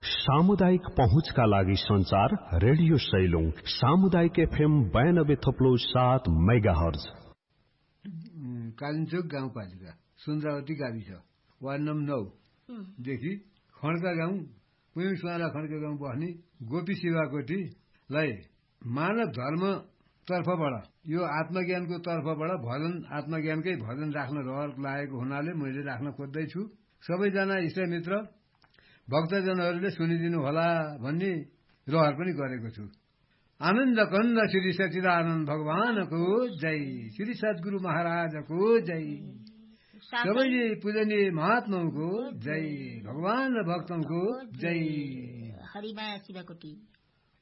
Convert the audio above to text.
सामुदायिक पहुँचका लागि संचार रेडियो सैलुङ सामुदायिक एफएम 92.7 मेगाहर्ज। कालिन्चोक गाउँपालिका सुन्द्रावती गाविस वार्ड नम्बर 9 देखि खड्का गाउँ पुयौं सुवाला खड्का गाउँ बस्ने गोपी शिवाकोटीलाई मानव धर्म तर्फबाट यो आत्मज्ञानको तर्फबाट भजन आत्मज्ञानकै भजन राख्न रहर लागेको हुनाले मैले राख्न खोज्दैछु। सबैजना इष्टमित्र भक्तजनहरूले सुनिदिनु होला भन्ने रहर पनि गरेको छु। आनन्द कन्द श्री सच्चिदानन्द भगवानको जय, श्री सद्गुरु महाराजको जय, सबैले पूजनीय महात्माको जय, भगवान र भक्तको जय। हरिमाया शिवकोटी